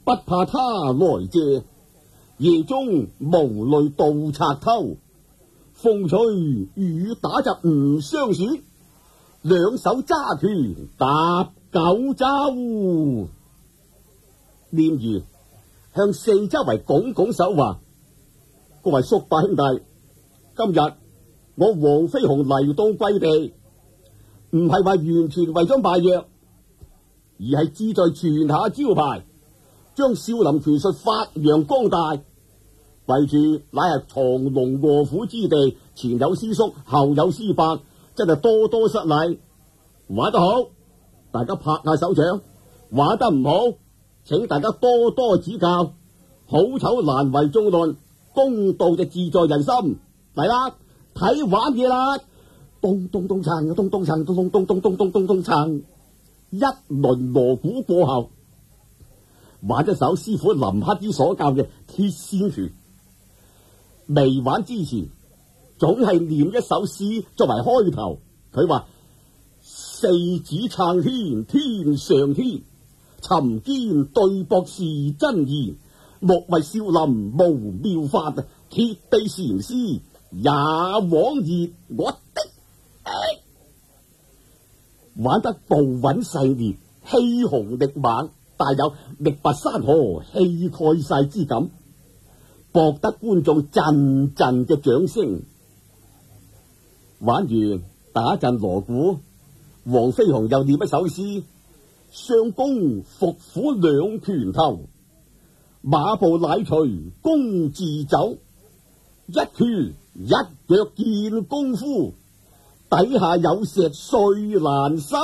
不怕他來借。夜中無慮盜賊偷，風吹雨打就唔相損，兩手揸拳搭九州。念完向四周圍拱拱手話：各位叔伯兄弟，今日我黃飛鴻嚟到貴地，唔係話完全為咗賣藥，而係志在傳下招牌，將少林拳術發揚光大。為住乃係藏龍臥虎之地，前有師叔，後有師伯，真係多多失禮。玩得好，大家拍下手掌；玩得唔好，請大家多多指教。好醜難為眾論，公道就自在人心。嚟啦，睇玩嘢啦！咚咚咚鏘，咚咚鏘，咚咚咚咚咚咚咚咚鏘。一輪鑼鼓過後，玩一首師傅林克之所教嘅鐵線拳。未玩之前，總係念一首詩作為開頭。佢話：四指撐天，天上天；尋肩對膊是真言。莫為少林無妙法，鐵臂禪師也枉熱我的。玩得步穩細練，氣雄力猛，帶有力拔山河、氣蓋世之感，博得觀眾陣陣嘅掌聲。玩完打陣鑼鼓，黃飛鴻又念一首詩：相公伏虎兩拳頭，馬步乃隨公自走，一拳一腳見功夫，底下有石碎難收。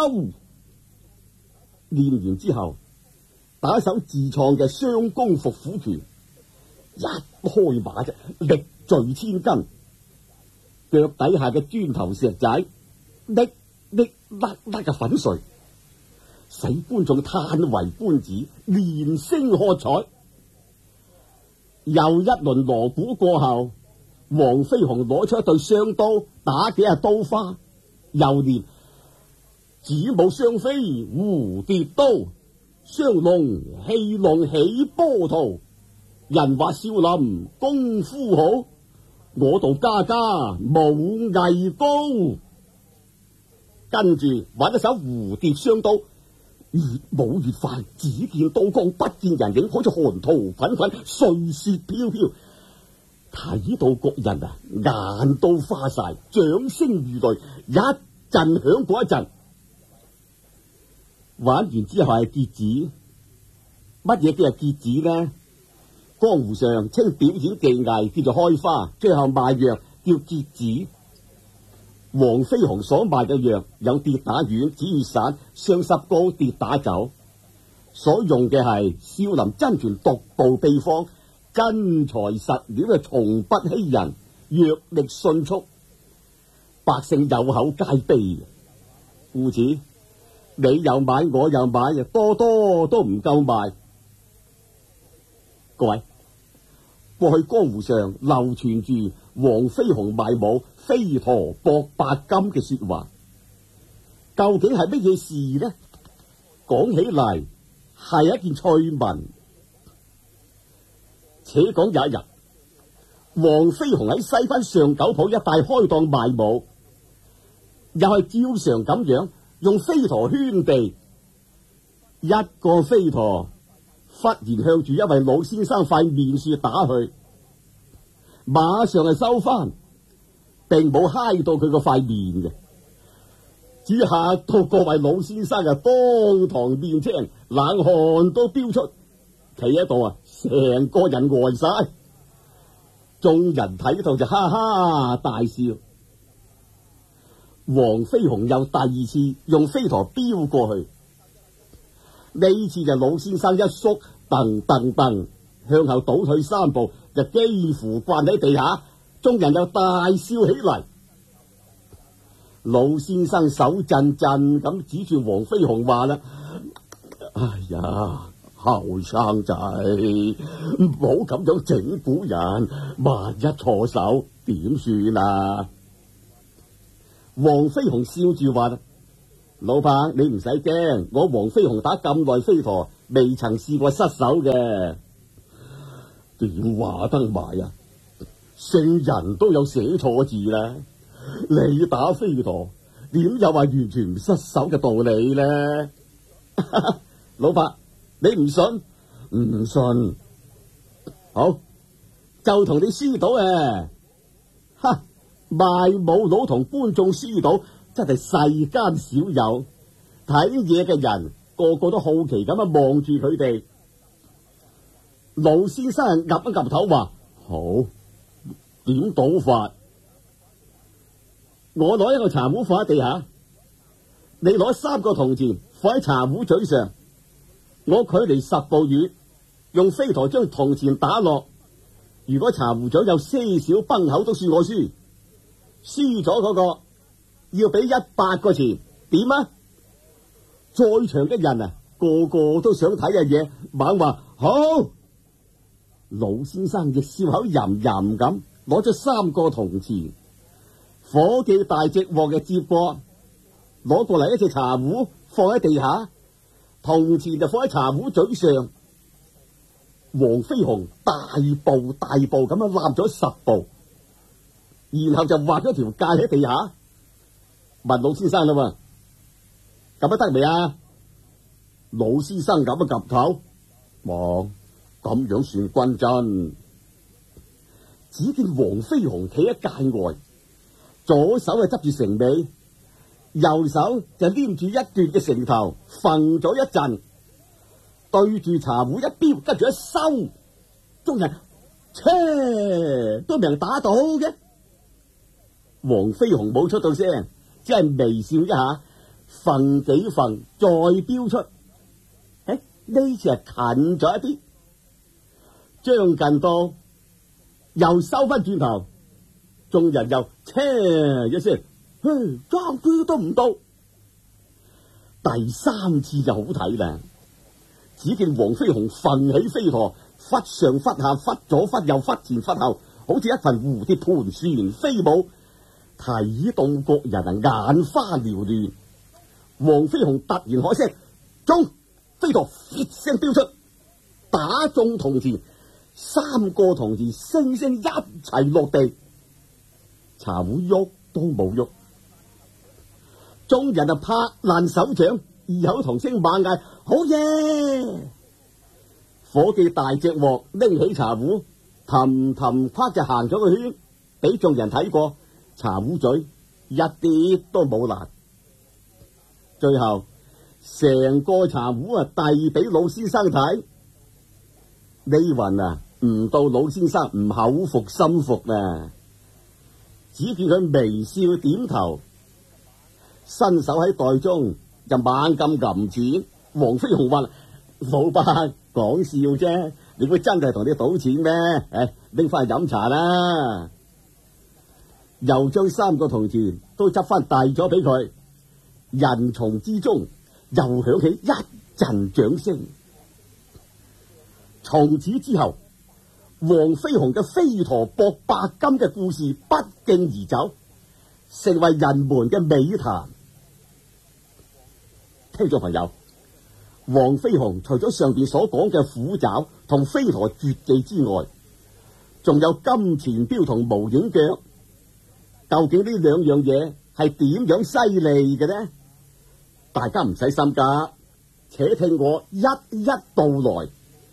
念完之後，打一首自創嘅雙弓伏虎拳，一開馬啫，力聚千斤，腳底下嘅磚頭石仔瀝瀝甩甩嘅粉碎，使觀眾嘆為觀止，連聲喝彩。又一輪鑼鼓過後，黃飛鴻攞出一對雙刀，打幾下刀花，又念：子母雙飛蝴蝶刀，雙龍氣浪起波濤。人話少林功夫好，我道家家武藝高。跟住玩一首蝴蝶雙刀，越舞越快，只見刀光不見人影，好似寒濤滾滾，碎雪飄飄，睇到各人眼都花晒，掌聲如雷，一陣響過一陣。玩完之後係結子，乜嘢叫係結子呢？江湖上稱表演技藝叫做開花，最後賣藥叫結子。黃飛鴻所賣嘅藥有跌打丸、止血散、雙濕膏、跌打酒，所用嘅係少林真傳獨步秘方，真材實料嘅，從不欺人，藥力迅速，百姓有口皆碑。故此你又買我又買，多多都唔夠賣。各位，過去江湖上流傳住黃飛鴻賣武飛駝搏白金嘅說話，究竟係乜嘢事呢？講起嚟係一件趣聞。且講有一日，黃飛鴻喺西番上九鋪一帶開檔賣武，又係照常咁樣用飛駝圈地。一個飛駝忽然向住一位老先生塊面處打去，馬上係收翻，並冇揩到佢個塊面嘅，只嚇到各位老先生當堂面青，冷汗都飆出，企喺度成個人呆晒。眾人睇到就哈哈大笑。黃飛鴻又第二次用飛駝飆過去，呢次就老先生一縮，噔噔噔向後倒退3步，就幾乎慣喺地下。眾人又大笑起嚟。老先生手震震咁指住黃飛鴻話啦：哎呀，後生仔，唔好咁樣整蠱人，萬一錯手點算啊？黃飛鴻笑住話啦：老伯，你唔使驚，我黃飛鴻打咁耐飛駝， 未曾試過失手嘅。點話得埋啊？聖人都有寫錯字啦，你打飛陀，點有話完全唔失手嘅道理呢？老伯，你唔信？唔信？好，就同你輸賭啊！哈，賣武佬同觀眾輸賭真係世間少有，睇嘢嘅人個個都好奇咁樣望住佢哋。老先生岌一岌頭話：好，點賭法？我攞一個茶壺放喺地下，你攞3個銅錢放喺茶壺嘴上，我距離10步遠，用飛陀將銅錢打落。如果茶壺嘴有些少崩口，都算我輸。輸咗嗰個要俾100個錢，點啊？在場嘅人啊，個個都想睇嘅嘢，猛話好。老先生亦笑口吟吟咁，攞咗3個銅錢。伙計大隻鑊嘅接過，攞過嚟一隻茶壺放喺地下，銅錢就放喺茶壺嘴上。黃飛鴻大步咁樣立咗10步，然後就畫咗條界喺地下，問老先生啦嘛，咁得未啊？老先生岌一岌頭，望咁樣算均真。只見黃飛鴻企喺界外，左手係執住繩尾，右手就黏住一段嘅繩頭，揈咗一陣，對住茶壺一標，跟住一收，眾人切都未能打到嘅。黃飛鴻冇出到聲，只係微笑一下，揈幾揈再標出。呢次係近咗一啲，將近到又收翻轉頭，眾人又切一聲，爭啲都唔到。第3次就好睇啦。只見黃飛鴻奮起飛陀，忽上忽下，忽左忽右，忽前忽後，好似一群蝴蝶盤旋飛舞，睇到各人啊眼花繚亂。黃飛鴻突然開聲，中！飛陀一聲飆出，打中銅錢，3個銅錢聲聲一齊落地，茶壺喐都冇喐。眾人啊拍爛手掌，異口同聲猛嗌：好嘢！伙計大隻鑊拎起茶壺，氹氹跨就行咗個圈，俾眾人睇過，茶壺嘴一啲都冇爛。最後成個茶壺啊遞俾老先生睇，呢云啊唔到老先生唔口服心服啊，只見佢微笑點頭，伸手喺袋中就猛咁揞錢。黃飛鴻話：老伯講笑啫，你會真係同你賭錢咩？拎翻去飲茶啦。又將3個銅錢都執翻遞咗俾佢，人叢之中又響起一陣掌聲。從此之後，黃飛鴻嘅飛陀博白金嘅故事不脛而走，成為人們嘅美談。聽眾朋友，黃飛鴻除咗上邊所講嘅虎爪同飛陀絕技之外，仲有金錢鏢同無影腳。究竟呢2樣嘢係點樣犀利嘅呢？大家唔使心急，且聽我一一道來。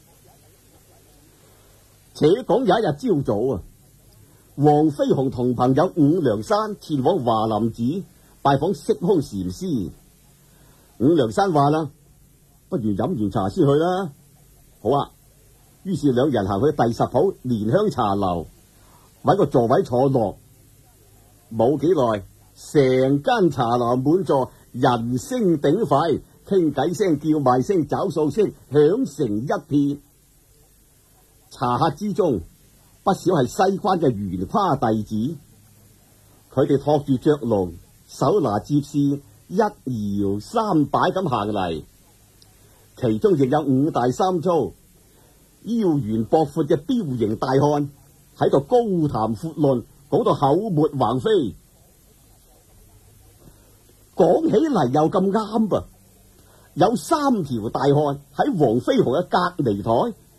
且講有一日朝早啊，黃飛鴻同朋友伍良山前往華林寺拜訪釋空禪師。伍良山話啦：不如飲完茶先去啦。好啊，於是2人行去第10鋪蓮香茶樓，搵個座位坐落。冇幾耐，成間茶樓滿座，人聲鼎沸，傾偈聲、叫賣聲、找數聲響成一片。茶客之中，不少係西關嘅圓夸弟子，佢哋托住雀籠，手拿接線，一搖3擺咁行嚟。其中亦有5大3粗、腰圓膊闊嘅彪形大漢喺度高談闊論，講到口沫橫飛。講起嚟又咁啱噃， 有3條大漢喺黃飛鴻嘅隔離台